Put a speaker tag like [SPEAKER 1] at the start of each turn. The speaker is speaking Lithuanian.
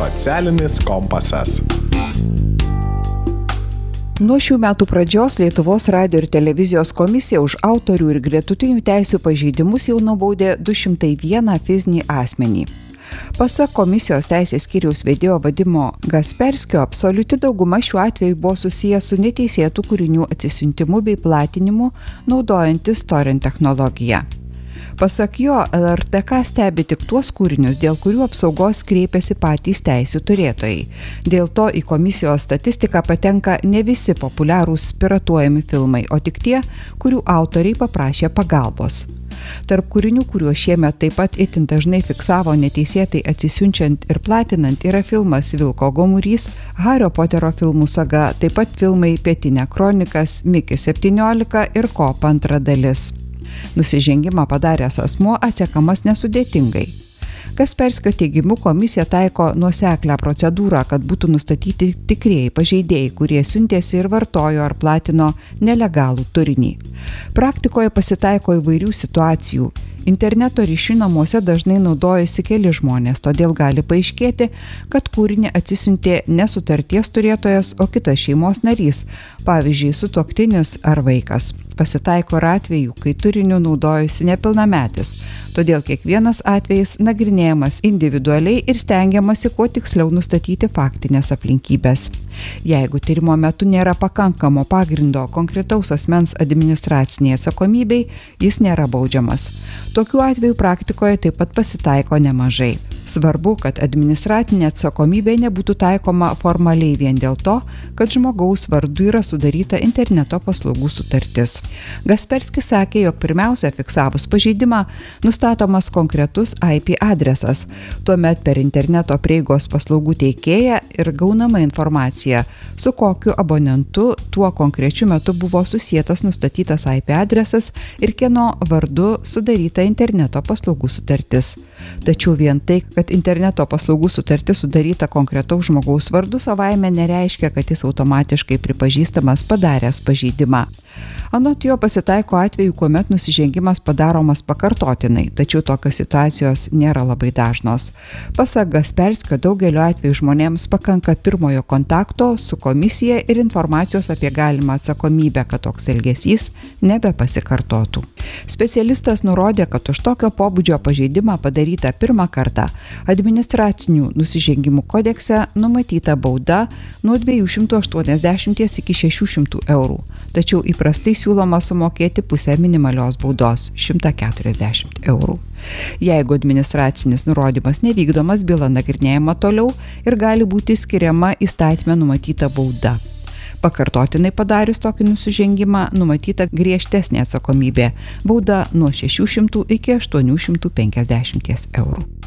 [SPEAKER 1] Socialinis kompasas.
[SPEAKER 2] Nuo šių metų pradžios Lietuvos radijo ir televizijos komisija už autorių ir gretutinių teisių pažeidimus jau nubaudė 201 fizinį asmenį. Pasak komisijos teisės skyriaus vedėjo Vadimo Gasperskio, absoliuti dauguma šiuo atveju buvo susijęs su neteisėtų kūrinių atsisiuntimu bei platinimu naudojantis torrent technologiją. Pasak jo, LRTK stebi tik tuos kūrinius, dėl kurių apsaugos kreipiasi patys teisių turėtojai. Dėl to į komisijos statistiką patenka ne visi populiarūs piratuojami filmai, o tik tie, kurių autoriai paprašė pagalbos. Tarp kūrinių, kuriuos šiemet taip pat itin dažnai fiksavo neteisėtai atsisiunčiant ir platinant, yra filmas Vilko gomurys, Hario Poterio filmų saga, taip pat filmai Pietinė kronikas, Mikis 17 ir Kopa antra dalis. Nusižengimą padaręs asmuo atsekamas nesudėtingai. Gasperskio teigimu komisija taiko nuoseklią procedūrą, kad būtų nustatyti tikrieji pažeidėjai, kurie siuntėsi ir vartojo ar platino nelegalų turinį. Praktikoje pasitaiko įvairių situacijų. Interneto ryšių namuose dažnai naudojasi keli žmonės, todėl gali paaiškėti, kad kūrinį atsisiuntė ne sutarties turėtojas, o kitas šeimos narys, pavyzdžiui, sutuoktinis ar vaikas. Pasitaiko ir atvejų, kai turiniu naudojasi nepilnametis, todėl kiekvienas atvejis nagrinėjamas individualiai ir stengiamasi kuo tiksliau nustatyti faktinės aplinkybės. Jeigu tyrimo metu nėra pakankamo pagrindo konkretaus asmens administraciniai atsakomybei, jis nėra baudžiamas. Tokių atvejų praktikoje taip pat pasitaiko nemažai. Svarbu, kad administracinė atsakomybė nebūtų taikoma formaliai vien dėl to, kad žmogaus vardu yra sudaryta interneto paslaugų sutartis. Gasperskis sakė, jog pirmiausia fiksavus pažeidimą nustatomas konkretus IP adresas, tuomet per interneto prieigos paslaugų teikėją ir gaunama informacija, su kokiu abonentu tuo konkrečiu metu buvo susietas nustatytas IP adresas ir kieno vardu sudaryta interneto paslaugų sutartis. Tačiau vien tai, kad interneto paslaugų sutartis sudaryta konkretaus žmogaus vardu, savaime nereiškia, kad jis automatiškai pripažįstamas padaręs pažeidimą. Anot jo pasitaiko atvejų, kuomet nusižengimas padaromas pakartotinai, tačiau tokios situacijos nėra labai dažnos. Pasak Gasperskio, daugeliu atveju žmonėms pakanka pirmojo kontakto su komisija ir informacijos apie galimą atsakomybę, kad toks elgesys nebepasikartotų. Specialistas nurodė, kad už tokio pobūdžio pažeidimą padarytą pirmą kartą administracinių nusižengimų kodekse numatyta bauda nuo 280 iki 600 eurų, tačiau įprastai siūloma sumokėti pusę minimalios baudos – 140 eurų. Jeigu administracinis nurodymas nevykdomas, byla nagrinėjama toliau ir gali būti skiriama įstatyme numatyta bauda. Pakartotinai padarius tokį nusižengimą numatyta griežtesnė atsakomybė – bauda nuo 600 iki 850 eurų.